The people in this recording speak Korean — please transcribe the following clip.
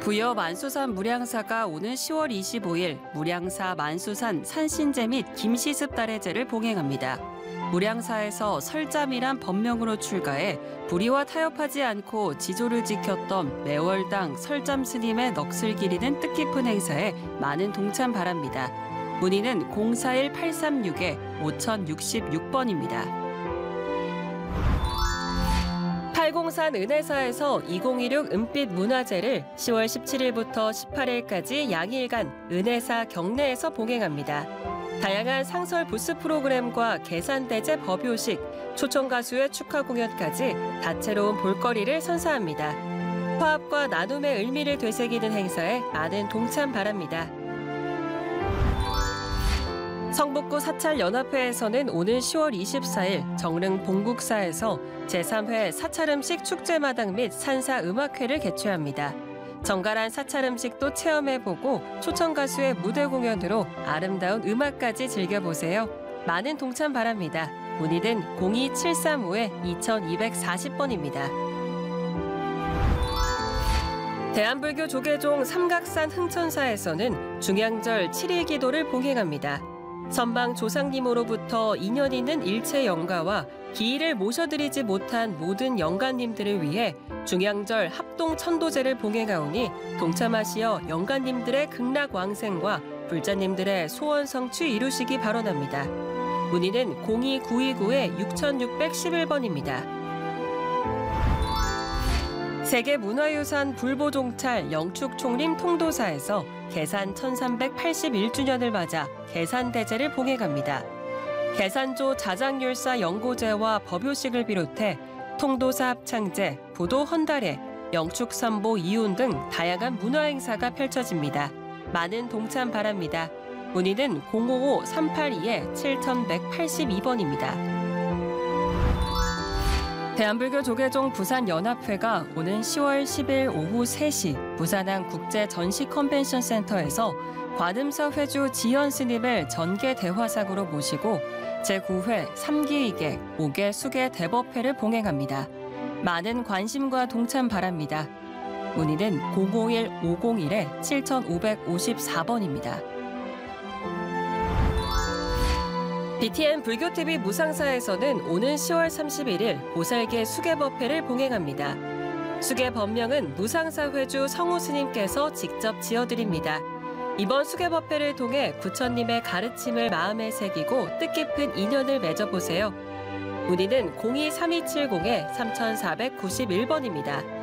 부여 만수산 무량사가 오는 10월 25일 무량사 만수산 산신제 및 김시습달해제를 봉행합니다. 무량사에서 설잠이란 법명으로 출가해 불의와 타협하지 않고 지조를 지켰던 매월당 설잠 스님의 넋을 기리는 뜻깊은 행사에 많은 동참 바랍니다. 문의는 041-836-5066번입니다. 팔공산 은혜사에서 2016 은빛 문화제를 10월 17일부터 18일까지 양일간 은혜사 경내에서 봉행합니다. 다양한 상설 부스 프로그램과 계산대제 법요식, 초청 가수의 축하 공연까지 다채로운 볼거리를 선사합니다. 화합과 나눔의 의미를 되새기는 행사에 많은 동참 바랍니다. 성북구 사찰연합회에서는 오는 10월 24일 정릉 봉국사에서 제3회 사찰음식 축제마당 및 산사음악회를 개최합니다. 정갈한 사찰음식도 체험해보고 초청 가수의 무대 공연으로 아름다운 음악까지 즐겨보세요. 많은 동참 바랍니다. 문의는 02735-2240번입니다. 대한불교 조계종 삼각산 흥천사에서는 중양절 7일 기도를 봉행합니다. 선방 조상님으로부터 인연 있는 일체 영가와 기일을 모셔드리지 못한 모든 영가님들을 위해 중양절 합동 천도제를 봉행하오니 동참하시어 영가님들의 극락왕생과 불자님들의 소원 성취 이루시기 바라옵니다. 문의는 02929-6611번입니다. 세계문화유산 불보종찰 영축총림 통도사에서 계산 1381주년을 맞아 계산대제를 봉행합니다. 계산조 자장율사 연고제와 법요식을 비롯해 통도사 합창제, 부도 헌달회, 영축삼보 이혼 등 다양한 문화행사가 펼쳐집니다. 많은 동참 바랍니다. 문의는 055-382-7182번입니다. 대한불교 조계종 부산연합회가 오는 10월 10일 오후 3시 부산항 국제전시 컨벤션센터에서 관음사 회주 지연 스님을 전계 대화상으로 모시고 제9회 3기이계 5개 수계 대법회를 봉행합니다. 많은 관심과 동참 바랍니다. 문의는 051-501-7554번입니다. BTN 불교TV 무상사에서는 오는 10월 31일 보살계 수계법회를 봉행합니다. 수계 법명은 무상사 회주 성우 스님께서 직접 지어드립니다. 이번 수계법회를 통해 부처님의 가르침을 마음에 새기고 뜻깊은 인연을 맺어보세요. 문의는 02-3270-3491번입니다.